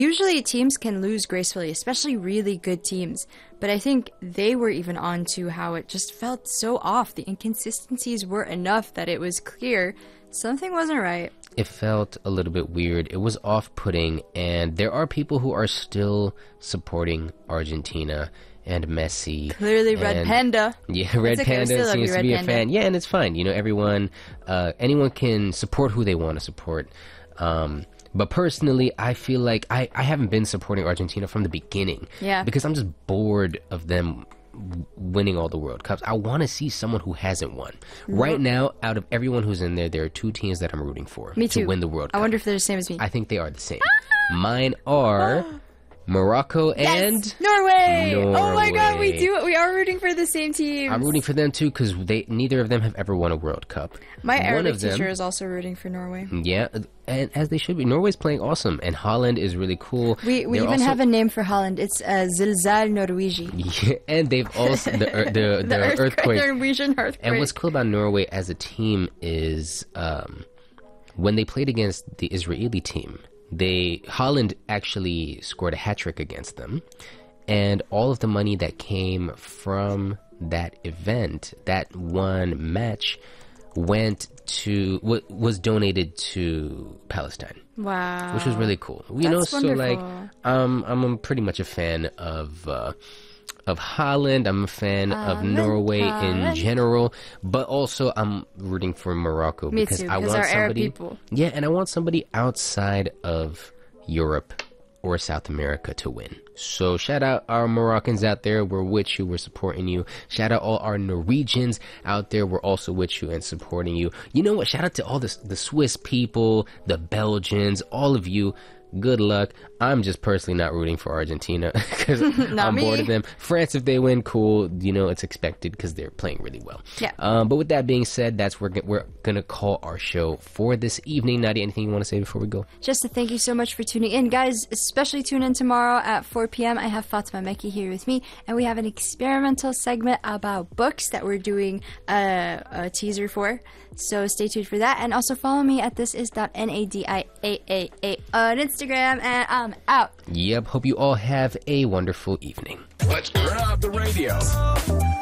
Usually teams can lose gracefully, especially really good teams. But I think they were even on to how it just felt so off. The inconsistencies were enough that it was clear something wasn't right. It felt a little bit weird. It was off-putting, and there are people who are still supporting Argentina and Messi. Clearly Red Panda. Yeah, Red Panda seems to be a fan. Yeah, and it's fine. You know, anyone can support who they want to support. But personally, I feel like I haven't been supporting Argentina from the beginning. Yeah. Because I'm just bored of them winning all the World Cups. I want to see someone who hasn't won. Right now, out of everyone who's in there, there are two teams that I'm rooting for to win the World Cup. I wonder if they're the same as me. I think they are the same. Mine are Morocco and Norway. Oh my God, we are rooting for the same teams. I'm rooting for them too because neither of them have ever won a World Cup. My Arabic teacher is also rooting for Norway. Yeah, and as they should be. Norway's playing awesome, and Holland is really cool. We even have a name for Holland. It's Zilzal Norweji. Yeah, and they've also the earthquake. The Norwegian earthquake. And what's cool about Norway as a team is when they played against the Israeli team, Holland actually scored a hat-trick against them, and all of the money that came from that event, that one match, was donated to Palestine. Wow. Which was really cool. That's wonderful. So like I'm pretty much a fan of Holland. I'm a fan of Norway in general, but also I'm rooting for Morocco because I want somebody. Arab people. Yeah, and I want somebody outside of Europe or South America to win. So shout out our Moroccans out there. We're with you. We're supporting you. Shout out all our Norwegians out there. We're also with you and supporting you. You know what? Shout out to all the Swiss people, the Belgians, all of you. Good luck. I'm just personally not rooting for Argentina because I'm bored of them. France, if they win, cool. You know, it's expected because they're playing really well. Yeah. But with that being said, that's where we're going to call our show for this evening. Nadia, anything you want to say before we go? Just to thank you so much for tuning in. Guys, especially tune in tomorrow at 4 p.m. I have Fatima Mekki here with me, and we have an experimental segment about books that we're doing a teaser for. So stay tuned for that. And also follow me at thisis.nadiaa on Instagram, and I'm out. Yep. Hope you all have a wonderful evening. Let's grab the radio.